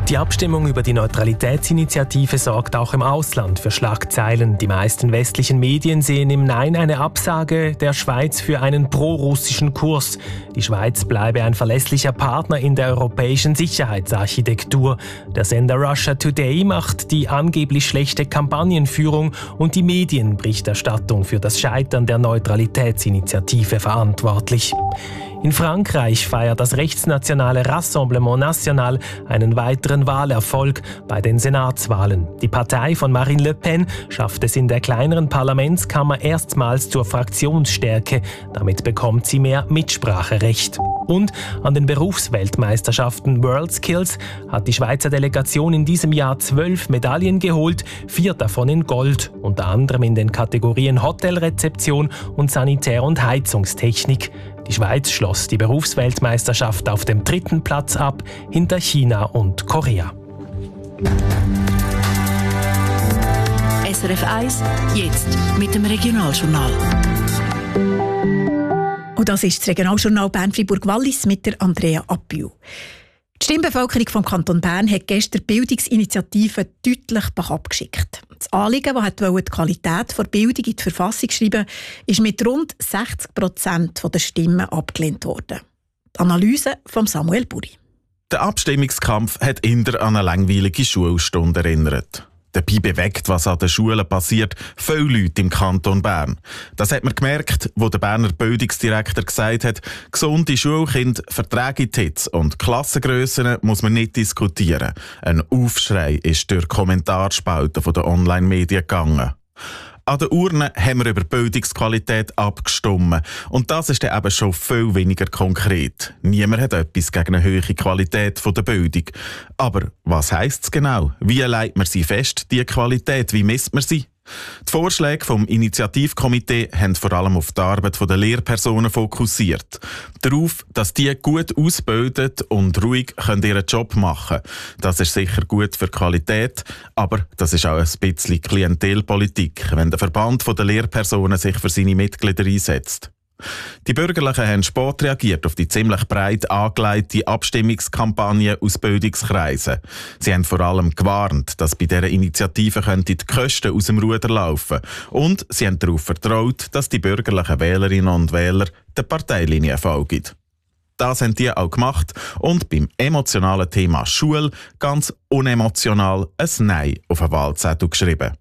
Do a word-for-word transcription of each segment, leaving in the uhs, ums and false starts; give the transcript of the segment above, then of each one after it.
Die Abstimmung über die Neutralitätsinitiative sorgt auch im Ausland für Schlagzeilen. Die meisten westlichen Medien sehen im Nein eine Absage der Schweiz für einen pro-russischen Kurs. Die Schweiz bleibe ein verlässlicher Partner in der europäischen Sicherheitsarchitektur. Der Sender Russia Today macht die angeblich schlechte Kampagnenführung und die Medienberichterstattung für das Scheitern der Neutralitätsinitiative verantwortlich. In Frankreich feiert das rechtsnationale Rassemblement National einen weiteren Wahlerfolg bei den Senatswahlen. Die Partei von Marine Le Pen schafft es in der kleineren Parlamentskammer erstmals zur Fraktionsstärke. Damit bekommt sie mehr Mitspracherecht. Und an den Berufsweltmeisterschaften WorldSkills hat die Schweizer Delegation in diesem Jahr zwölf Medaillen geholt, vier davon in Gold, unter anderem in den Kategorien Hotelrezeption und Sanitär- und Heizungstechnik. Die Schweiz schloss die Berufsweltmeisterschaft auf dem dritten Platz ab, hinter China und Korea. S R F eins, jetzt mit dem Regionaljournal. Und das ist das Regionaljournal Bern-Fribourg-Wallis mit der Andrea Appiu. Die Stimmbevölkerung vom Kanton Bern hat gestern die Bildungsinitiative deutlich abgeschickt. Das Anliegen, das die Qualität der Bildung in die Verfassung schreiben, ist mit rund sechzig Prozent der Stimmen abgelehnt worden. Die Analyse von Samuel Buri. Der Abstimmungskampf hat eher an eine langweilige Schulstunde erinnert. Dabei bewegt, was an den Schulen passiert, viele Leute im Kanton Bern. Das hat man gemerkt, wo der Berner Bildungsdirektor gesagt hat, gesunde Schulkinder vertragen die Hitze und Klassengrössen muss man nicht diskutieren. Ein Aufschrei ist durch Kommentarspalten der Online-Medien gegangen. An den Urnen haben wir über Bildungsqualität abgestimmt. Und das ist dann eben schon viel weniger konkret. Niemand hat etwas gegen eine hohe Qualität der Bildung. Aber was heisst es genau? Wie legt man sie fest, diese Qualität? Wie misst man sie? Die Vorschläge vom Initiativkomitee haben vor allem auf die Arbeit der Lehrpersonen fokussiert. Darauf, dass die gut ausbildet und ruhig können ihren Job machen können. Das ist sicher gut für die Qualität, aber das ist auch ein bisschen Klientelpolitik, wenn der Verband der Lehrpersonen sich für seine Mitglieder einsetzt. Die Bürgerlichen haben spät reagiert auf die ziemlich breit angelegte Abstimmungskampagne aus Bildungskreisen. Sie haben vor allem gewarnt, dass bei dieser Initiative die Kosten aus dem Ruder laufen könnten. Und sie haben darauf vertraut, dass die bürgerlichen Wählerinnen und Wähler der Parteilinie folgen. Das haben die auch gemacht und beim emotionalen Thema Schule ganz unemotional ein Nein auf den Wahlzettel geschrieben.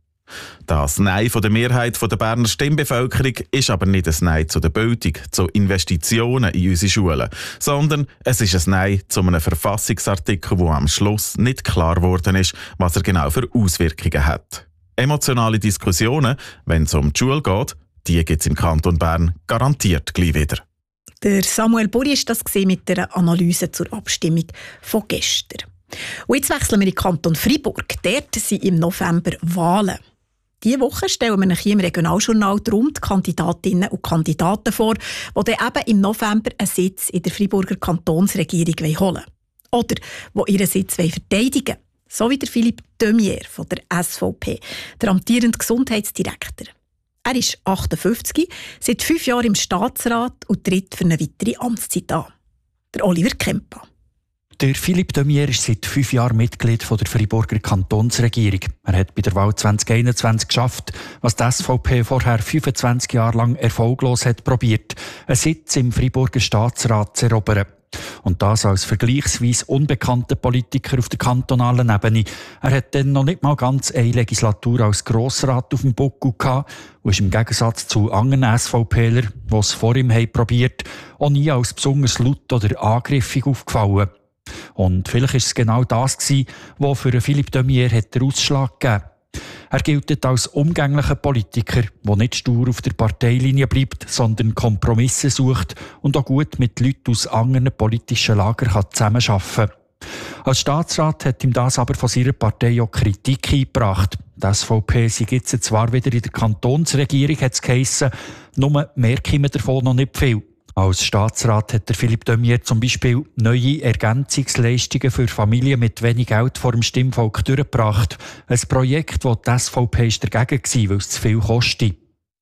Das Nein von der Mehrheit der Berner Stimmbevölkerung ist aber nicht ein Nein zu der Bildung, zu Investitionen in unsere Schulen, sondern es ist ein Nein zu einem Verfassungsartikel, wo am Schluss nicht klar geworden ist, was er genau für Auswirkungen hat. Emotionale Diskussionen, wenn es um die Schule geht, die gibt es im Kanton Bern garantiert gleich wieder. Der Samuel Buri war das mit der Analyse zur Abstimmung von gestern. Und jetzt wechseln wir in den Kanton Freiburg. Dort sind im November Wahlen. Diese Woche stellen wir euch hier im Regionaljournal darum die Kandidatinnen und Kandidaten vor, die dann eben im November einen Sitz in der Freiburger Kantonsregierung holen wollen. Oder die ihren Sitz verteidigen wollen. So wie der Philippe Demier von der S V P, der amtierende Gesundheitsdirektor. Er ist achtundfünfzig, seit fünf Jahren im Staatsrat und tritt für eine weitere Amtszeit an. Der Oliver Kempa. Der Philippe Demier ist seit fünf Jahren Mitglied der Freiburger Kantonsregierung. Er hat bei der Wahl zwanzig einundzwanzig geschafft, was die S V P vorher fünfundzwanzig Jahre lang erfolglos hat probiert, einen Sitz im Freiburger Staatsrat zu erobern. Und das als vergleichsweise unbekannter Politiker auf der kantonalen Ebene. Er hat dann noch nicht mal ganz eine Legislatur als Grossrat auf dem Buckel gehabt und ist im Gegensatz zu anderen SVPler, die es vor ihm haben probiert, auch nie als besonders laut oder angriffig aufgefallen. Und vielleicht war es genau das, was für Philippe Demier den Ausschlag gegeben hat. Er gilt als umgänglicher Politiker, der nicht stur auf der Parteilinie bleibt, sondern Kompromisse sucht und auch gut mit Leuten aus anderen politischen Lagern zusammenarbeiten kann. Als Staatsrat hat ihm das aber von seiner Partei auch Kritik eingebracht. Die S V P sei jetzt zwar wieder in der Kantonsregierung, hat es geheissen, nur merken wir davon noch nicht viel. Als Staatsrat hat der Philippe Demier zum Beispiel neue Ergänzungsleistungen für Familien mit wenig Geld vor dem Stimmvolk durchgebracht. Ein Projekt, das die S V P dagegen war, weil es zu viel kostet.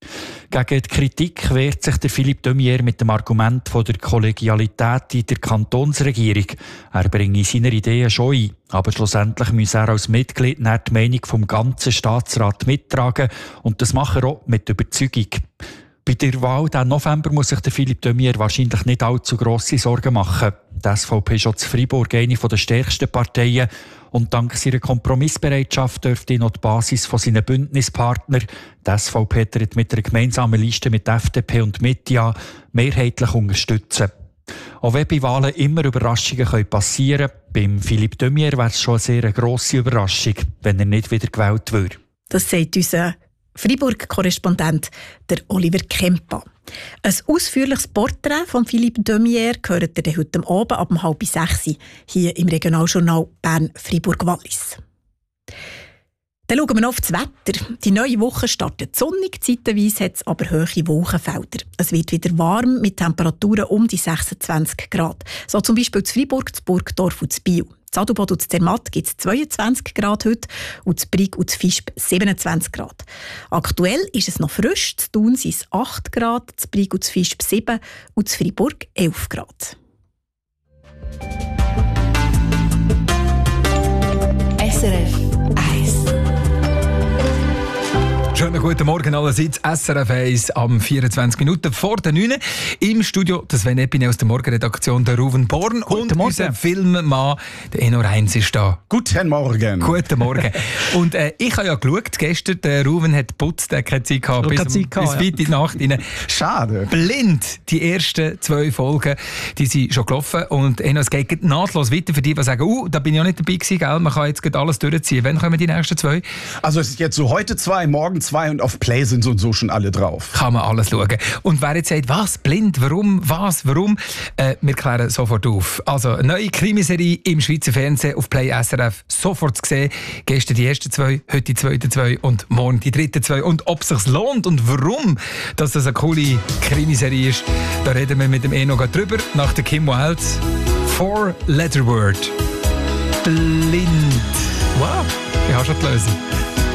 Gegen die Kritik wehrt sich der Philippe de Maizière mit dem Argument von der Kollegialität in der Kantonsregierung. Er bringe seine Ideen schon ein, aber schlussendlich muss er als Mitglied die Meinung vom ganzen Staatsrat mittragen und das macht er auch mit Überzeugung. Bei der Wahl diesen November muss sich der Philippe de Maizière wahrscheinlich nicht allzu grosse Sorgen machen. Die S V P ist schon zu Freiburg eine der stärksten Parteien und dank seiner Kompromissbereitschaft dürfte ihn noch die Basis von seinen Bündnispartnern, die S V P tritt mit einer gemeinsamen Liste mit F D P und Mitte an, mehrheitlich unterstützen. Auch wenn bei Wahlen immer Überraschungen passieren können, beim Philippe de Maizière wäre es schon eine sehr grosse Überraschung, wenn er nicht wieder gewählt würde. Das sagt unser Freiburg-Korrespondent der Oliver Kempa. Ein ausführliches Porträt von Philippe de Maizière gehört ihr heute Abend ab halb sechs hier im Regionaljournal Bern-Fribourg-Wallis. Dann schauen wir noch auf das Wetter. Die neue Woche startet sonnig, zeitweise hat es aber hohe Wolkenfelder. Es wird wieder warm mit Temperaturen um die sechsundzwanzig Grad. So zum Beispiel zu Freiburg, zu Burgdorf und zu Biel. In Adelboden und in Zermatt gibt es zweiundzwanzig Grad heute und in Brig und in Visp siebenundzwanzig Grad. Aktuell ist es noch frisch, in Thun sind es acht Grad, in Brig und in Visp sieben und in Freiburg elf Grad. S R F eins. Schönen guten Morgen allerseits. S R F eins am vierundzwanzig Minuten vor der neun. Im Studio der Sven Epine aus der Morgenredaktion, der Ruven Born Guten und Morgen. unser Filmmann, der Eno Reins ist da. Guten Morgen. Guten Morgen. Und äh, ich habe ja geschaut, gestern, der Ruven hat geputzt, der hat keine Zeit gehabt, bis, Keine Zeit gehabt, bis ja. weit in die Nacht rein. Schade. Blind, die ersten zwei Folgen, die sind schon gelaufen. Und Eno, es geht nahtlos weiter für die, die sagen, uh, da bin ich auch nicht dabei gewesen, gell? Man kann jetzt gerade alles durchziehen. Wann kommen die nächsten zwei? Also es ist jetzt so heute zwei, morgen zwei und auf Play sind so und so schon alle drauf. Kann man alles schauen. Und wer jetzt sagt, was, blind, warum, was, warum, äh, wir klären sofort auf. Also, eine neue Krimiserie im Schweizer Fernsehen auf Play S R F sofort zu sehen. Gestern die ersten zwei, heute die zweiten zwei und morgen die dritten zwei. Und ob es sich lohnt und warum, dass das eine coole Krimiserie ist, da reden wir mit dem Eno drüber. Nach der Kim Wilde. Four Letter Word. Blind. Wow, ich habe schon die Lösung.